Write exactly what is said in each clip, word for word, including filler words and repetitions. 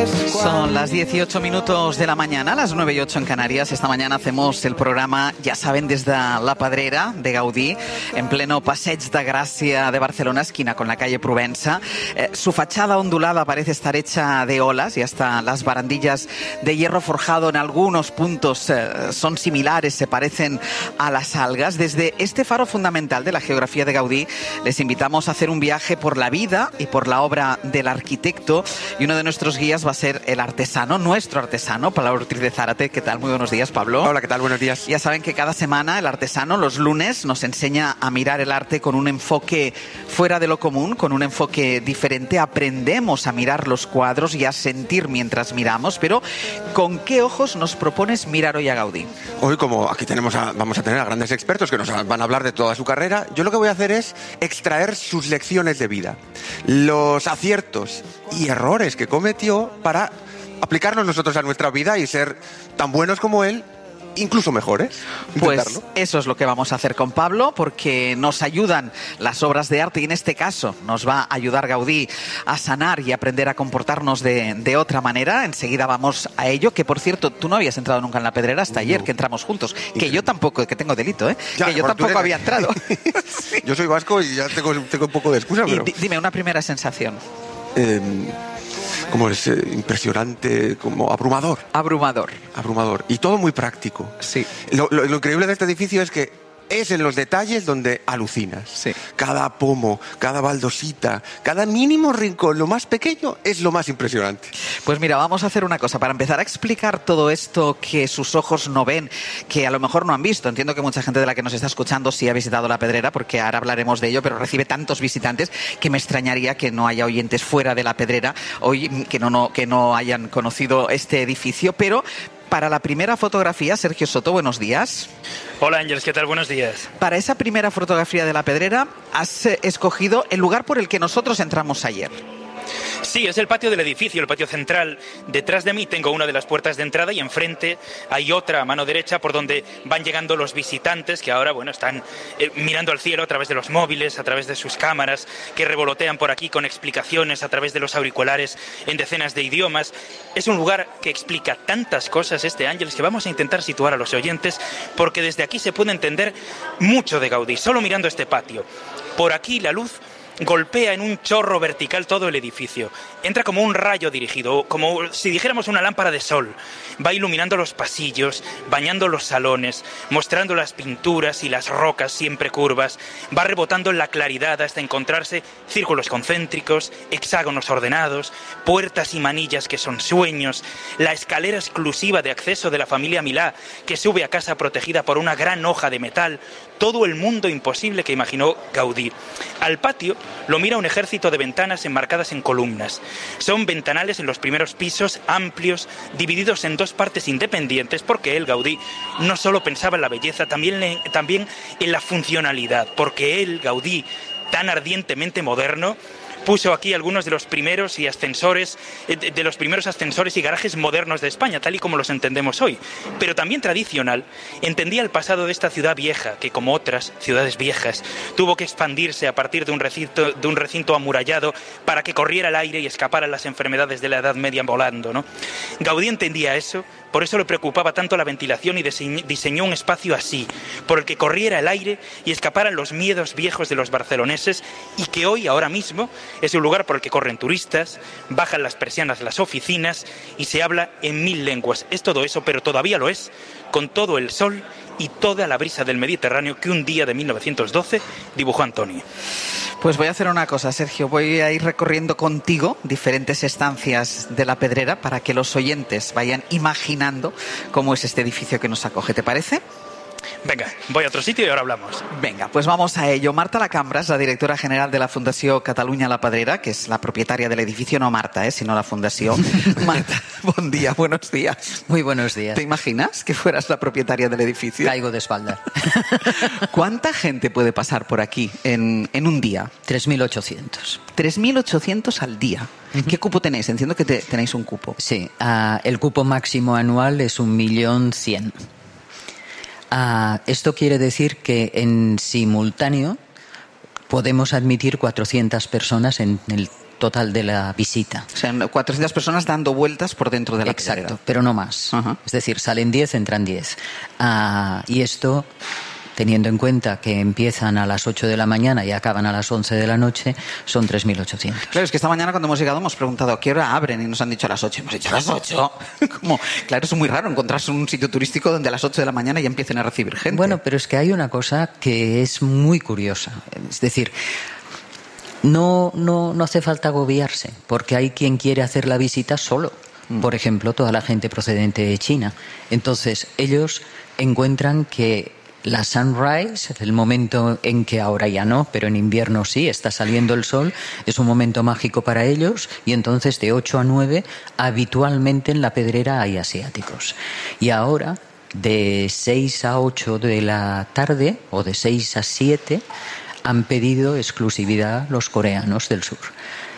Son las dieciocho minutos de la mañana, las nueve y ocho en Canarias. Esta mañana hacemos el programa, ya saben, desde la Pedrera de Gaudí, en pleno Passeig de Gràcia de Barcelona, esquina con la calle Provenza. Eh, su fachada ondulada parece estar hecha de olas y hasta las barandillas de hierro forjado en algunos puntos eh, son similares, se parecen a las algas. Desde este faro fundamental de la geografía de Gaudí les invitamos a hacer un viaje por la vida y por la obra del arquitecto, y uno de nuestros guías va a ser el artesano, nuestro artesano, Pablo Ortiz de Zárate. ¿Qué tal? Muy buenos días, Pablo. Hola, ¿qué tal? Buenos días. Ya saben que cada semana el artesano, los lunes, nos enseña a mirar el arte con un enfoque fuera de lo común, con un enfoque diferente. Aprendemos a mirar los cuadros y a sentir mientras miramos, pero ¿con qué ojos nos propones mirar hoy a Gaudí? Hoy, como aquí tenemos a, vamos a tener a grandes expertos que nos van a hablar de toda su carrera, yo lo que voy a hacer es extraer sus lecciones de vida, los aciertos y errores que cometió para aplicarnos nosotros a nuestra vida y ser tan buenos como él, incluso mejores. Pues eso es lo que vamos a hacer con Pablo, porque nos ayudan las obras de arte y en este caso nos va a ayudar Gaudí a sanar y aprender a comportarnos de, de otra manera. Enseguida vamos a ello, que por cierto, tú no habías entrado nunca en la Pedrera hasta ayer, no. Que entramos juntos, que yo tampoco, que tengo delito, ¿eh? Ya, que yo tampoco eres... había entrado. Sí. Yo soy vasco y ya tengo, tengo un poco de excusa, pero... Y dime, una primera sensación. Eh... Como es eh, impresionante, como abrumador. Abrumador. Abrumador. Y todo muy práctico. Sí. Lo, lo, lo increíble de este edificio es que es en los detalles donde alucinas. Sí. Cada pomo, cada baldosita, cada mínimo rincón, lo más pequeño, es lo más impresionante. Pues mira, vamos a hacer una cosa. Para empezar a explicar todo esto que sus ojos no ven, que a lo mejor no han visto. Entiendo que mucha gente de la que nos está escuchando sí ha visitado la Pedrera, porque ahora hablaremos de ello, pero recibe tantos visitantes que me extrañaría que no haya oyentes fuera de la Pedrera hoy que no, no, que no hayan conocido este edificio. Pero para la primera fotografía, Sergio Soto, buenos días. Hola Ángeles, ¿qué tal? Buenos días. Para esa primera fotografía de la Pedrera has escogido el lugar por el que nosotros entramos ayer. Sí, es el patio del edificio, el patio central. Detrás de mí tengo una de las puertas de entrada y enfrente hay otra a mano derecha por donde van llegando los visitantes que ahora, bueno, están eh, mirando al cielo a través de los móviles, a través de sus cámaras, que revolotean por aquí con explicaciones a través de los auriculares en decenas de idiomas. Es un lugar que explica tantas cosas, este Ángeles, que vamos a intentar situar a los oyentes, porque desde aquí se puede entender mucho de Gaudí, solo mirando este patio. Por aquí la luz golpea en un chorro vertical todo el edificio. Entra como un rayo dirigido, como si dijéramos una lámpara de sol. Va iluminando los pasillos, bañando los salones, mostrando las pinturas y las rocas siempre curvas. Va rebotando en la claridad hasta encontrarse círculos concéntricos, hexágonos ordenados, puertas y manillas que son sueños, la escalera exclusiva de acceso de la familia Milá, que sube a casa protegida por una gran hoja de metal. Todo el mundo imposible que imaginó Gaudí. Al patio lo mira un ejército de ventanas enmarcadas en columnas. Son ventanales en los primeros pisos, amplios, divididos en dos partes independientes, porque él, Gaudí, no solo pensaba en la belleza, también, también en la funcionalidad, porque él, Gaudí, tan ardientemente moderno, puso aquí algunos de los primeros y ascensores, de los primeros ascensores y garajes modernos de España, tal y como los entendemos hoy. Pero también tradicional, entendía el pasado de esta ciudad vieja, que como otras ciudades viejas, tuvo que expandirse a partir de un recinto, de un recinto amurallado para que corriera el aire y escaparan las enfermedades de la Edad Media volando, ¿no? Gaudí entendía eso, por eso le preocupaba tanto la ventilación y diseñó un espacio así, por el que corriera el aire y escaparan los miedos viejos de los barceloneses, y que hoy, ahora mismo, es un lugar por el que corren turistas, bajan las persianas de las oficinas y se habla en mil lenguas. Es todo eso, pero todavía lo es, con todo el sol y toda la brisa del Mediterráneo que un día de mil novecientos doce dibujó Antonio. Pues voy a hacer una cosa, Sergio. Voy a ir recorriendo contigo diferentes estancias de la Pedrera para que los oyentes vayan imaginando cómo es este edificio que nos acoge. ¿Te parece? Venga, voy a otro sitio y ahora hablamos. Venga, pues vamos a ello. Marta Lacambra es la directora general de la Fundació Catalunya La Pedrera, que es la propietaria del edificio, no Marta, ¿eh? sino la Fundació. Marta, buen día, buenos días. Muy buenos días. ¿Te imaginas que fueras la propietaria del edificio? Caigo de espalda. ¿Cuánta gente puede pasar por aquí en, en un día? tres mil ochocientos. tres mil ochocientos al día. Uh-huh. ¿Qué cupo tenéis? Entiendo que te, tenéis un cupo. Sí, uh, el cupo máximo anual es un millón cien. Uh, esto quiere decir que en simultáneo podemos admitir cuatrocientas personas en el total de la visita. O sea, cuatrocientas personas dando vueltas por dentro de la Exacto, pedrera. pero no más. Ajá. Es decir, salen diez, entran diez. Ah, y esto, teniendo en cuenta que empiezan a las ocho de la mañana y acaban a las once de la noche, son tres mil ochocientos. Claro, es que esta mañana cuando hemos llegado hemos preguntado a qué hora abren y nos han dicho a las ocho. Hemos dicho a las ocho. Como, claro, es muy raro encontrarse un sitio turístico donde a las ocho de la mañana ya empiecen a recibir gente. Bueno, pero es que hay una cosa que es muy curiosa. Es decir, no, no, no hace falta agobiarse, porque hay quien quiere hacer la visita solo. Por ejemplo, toda la gente procedente de China. Entonces, ellos encuentran que la sunrise, el momento en que ahora ya no, pero en invierno sí, está saliendo el sol, es un momento mágico para ellos, y entonces de ocho a nueve habitualmente en la pedrera hay asiáticos. Y ahora, de seis a ocho de la tarde, o de seis a siete, han pedido exclusividad los coreanos del sur.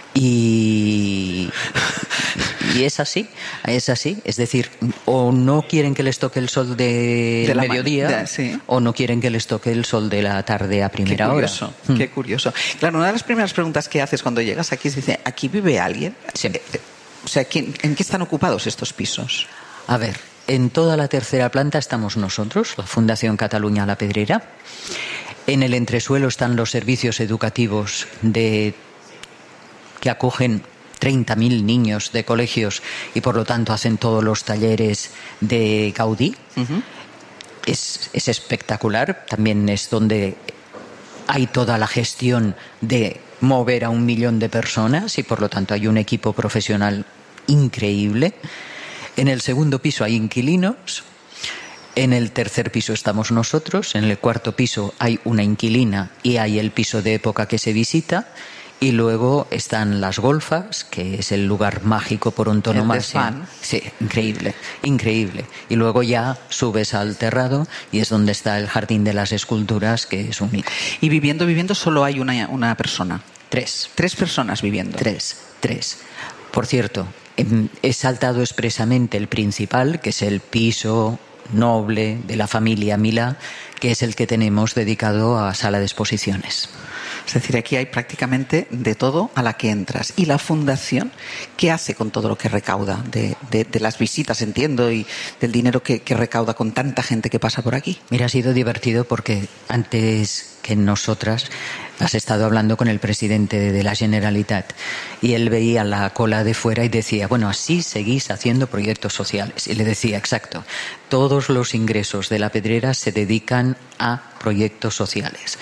Y, y es así, es así. Es decir, o no quieren que les toque el sol de, De la mediodía, ma- de- sí. o no quieren que les toque el sol de la tarde a primera Qué hora. curioso, Mm. qué curioso. Claro, una de las primeras preguntas que haces cuando llegas aquí es, dice, ¿aquí vive alguien? Sí. Eh, eh, O sea, ¿quién- ¿en qué están ocupados estos pisos? A ver, en toda la tercera planta estamos nosotros, la Fundación Cataluña La Pedrera. En el entresuelo están los servicios educativos de que acogen treinta mil niños de colegios y por lo tanto hacen todos los talleres de Gaudí. Ujú. Es, es espectacular, también es donde hay toda la gestión de mover a un millón de personas y por lo tanto hay un equipo profesional increíble. En el segundo piso hay inquilinos, en el tercer piso estamos nosotros, en el cuarto piso hay una inquilina y hay el piso de época que se visita. Y luego están las golfas, que es el lugar mágico por antonomasia. El desván. Sí, increíble, increíble. Y luego ya subes al terrado y es donde está el jardín de las esculturas, que es único. Y viviendo, viviendo solo hay una, una persona. Tres. Tres personas viviendo. Tres, tres. Por cierto, em, he saltado expresamente el principal, que es el piso noble de la familia Milá, que es el que tenemos dedicado a sala de exposiciones. Es decir, aquí hay prácticamente de todo a la que entras. ¿Y la fundación qué hace con todo lo que recauda? De, de, de las visitas, entiendo, y del dinero que, que recauda con tanta gente que pasa por aquí. Mira, ha sido divertido porque antes que nosotras has estado hablando con el presidente de la Generalitat y él veía la cola de fuera y decía, bueno, así seguís haciendo proyectos sociales. Y le decía, exacto, todos los ingresos de la Pedrera se dedican a proyectos sociales.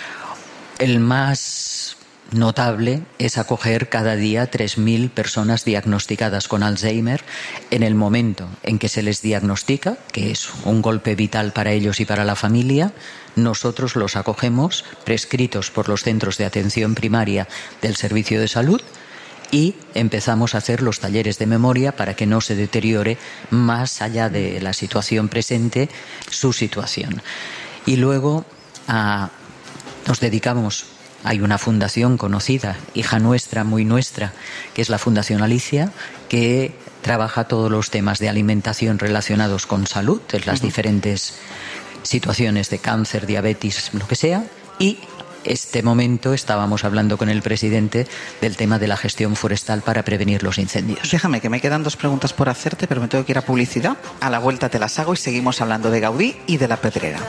El más notable es acoger cada día tres mil personas diagnosticadas con Alzheimer en el momento en que se les diagnostica, que es un golpe vital para ellos y para la familia. Nosotros los acogemos prescritos por los centros de atención primaria del Servicio de Salud y empezamos a hacer los talleres de memoria para que no se deteriore más allá de la situación presente su situación. Y luego a Nos dedicamos, hay una fundación conocida, hija nuestra, muy nuestra, que es la Fundación Alicia, que trabaja todos los temas de alimentación relacionados con salud, en las uh-huh. diferentes situaciones de cáncer, diabetes, lo que sea, y este momento estábamos hablando con el presidente del tema de la gestión forestal para prevenir los incendios. Déjame, que me quedan dos preguntas por hacerte, pero me tengo que ir a publicidad. A la vuelta te las hago y seguimos hablando de Gaudí y de la Pedrera.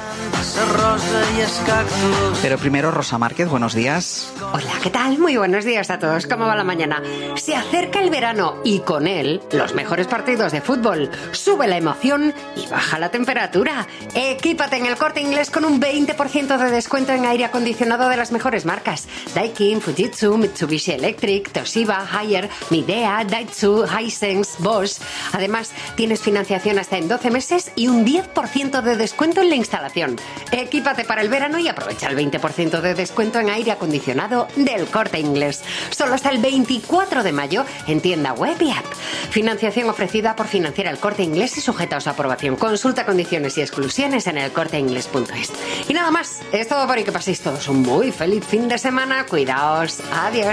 Pero primero, Rosa Márquez, buenos días. Hola, ¿qué tal? Muy buenos días a todos. ¿Cómo va la mañana? Se acerca el verano y con él los mejores partidos de fútbol. Sube la emoción y baja la temperatura. Equípate en el Corte Inglés con un veinte por ciento de descuento en aire acondicionado de las mejores marcas: Daikin, Fujitsu, Mitsubishi Electric, Toshiba, Haier, Midea, Daitsu, Hisense, Bosch. Además, tienes financiación hasta en doce meses y un diez por ciento de descuento en la instalación. Equípate para el verano y aprovecha el veinte por ciento de descuento en aire acondicionado del Corte Inglés. Solo hasta el veinticuatro de mayo en tienda web y app. Financiación ofrecida por Financiera El Corte Inglés y sujeta a su aprobación. Consulta condiciones y exclusiones en el corte inglés punto es. Y nada más, es todo por hoy. Que paséis todos un muy feliz fin de semana. Cuidaos. Adiós.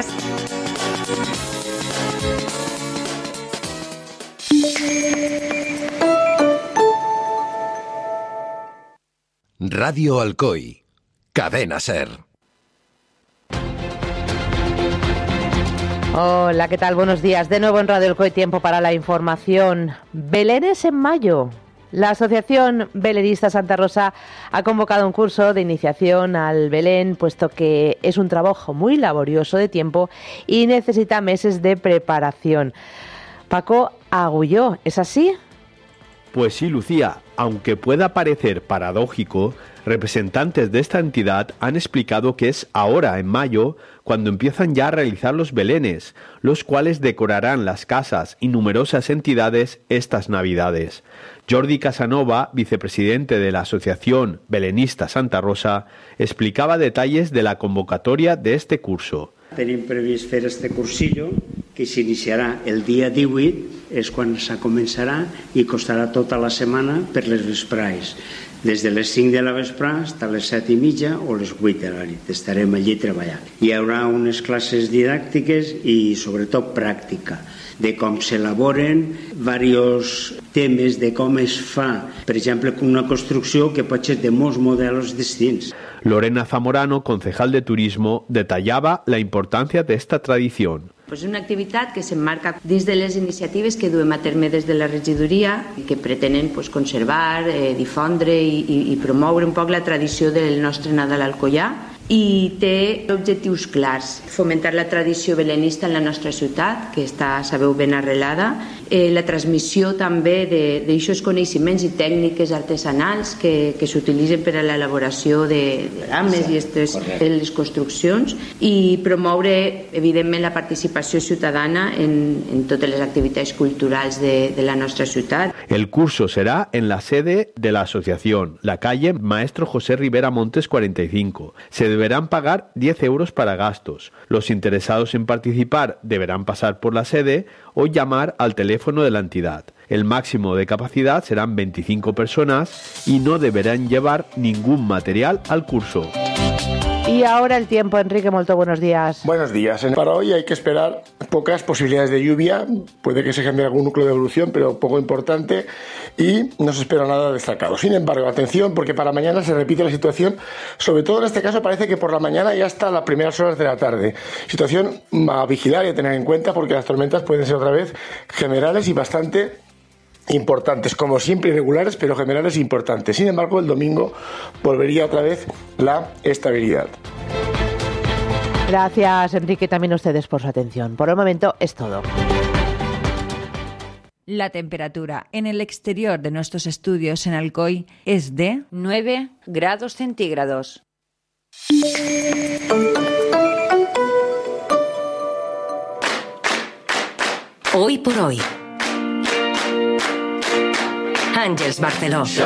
Radio Alcoy, Cadena SER. Hola, ¿qué tal? Buenos días. De nuevo en Radio Elcoy, tiempo para la información. Belenes en mayo. La Asociación Belenista Santa Rosa ha convocado un curso de iniciación al Belén, puesto que es un trabajo muy laborioso de tiempo y necesita meses de preparación. Paco Agulló, ¿es así? Pues sí, Lucía, aunque pueda parecer paradójico, representantes de esta entidad han explicado que es ahora, en mayo, cuando empiezan ya a realizar los belenes, los cuales decorarán las casas y numerosas entidades estas Navidades. Jordi Casanova, vicepresidente de la Asociación Belenista Santa Rosa, explicaba detalles de la convocatoria de este curso. Tenim previst fer este cursillo, que s'iniciarà el dia divuit, és quan se començarà i costarà tota la setmana per les vesprades. Des de les cinc de la vesprà fins a les set i mitja o les vuit de la nit. Estarem allí treballant. Hi haurà unes classes didàctiques i sobretot pràctica, de com s'elaboren diversos temes, de com es fa, per exemple, una construcció que pot ser de molts models distints. Lorena Zamorano, concejal de Turismo, detallaba la importancia de esta tradición. Pues és una activitat que s'emmarca dins de les iniciatives que duem a terme des de la regidoria i que pretenen pues, conservar, eh, difondre i, i, i promoure un poc la tradició del nostre Nadal alcoià, i té objectius clars: fomentar la tradició belenista en la nostra ciutat, que està, sabeu, ben arrelada, eh, la transmissió també d'aixòs coneixements i tècniques artesanals que, que s'utilitzen per a l'elaboració de rames i estes, de les construccions, i promoure, evidentment, la participació ciutadana en, en totes les activitats culturals de, de la nostra ciutat. El curso será en la sede de la asociación, la calle Maestro José Rivera Montes cuarenta y cinco. Se deberán pagar diez euros para gastos. Los interesados en participar deberán pasar por la sede o llamar al teléfono de la entidad. El máximo de capacidad serán veinticinco personas y no deberán llevar ningún material al curso. Y ahora el tiempo, Enrique Molto, buenos días. Buenos días. Para hoy hay que esperar pocas posibilidades de lluvia, puede que se cambie algún núcleo de evolución, pero poco importante, y no se espera nada destacado. Sin embargo, atención, porque para mañana se repite la situación, sobre todo en este caso parece que por la mañana y hasta las primeras horas de la tarde. Situación a vigilar y a tener en cuenta, porque las tormentas pueden ser otra vez generales y bastante importantes, como siempre irregulares, pero generales e importantes. Sin embargo, el domingo volvería otra vez la estabilidad. Gracias, Enrique, también a ustedes por su atención. Por el momento es todo. La temperatura en el exterior de nuestros estudios en Alcoy es de nueve grados centígrados. Hoy por hoy. Àngels Barceló.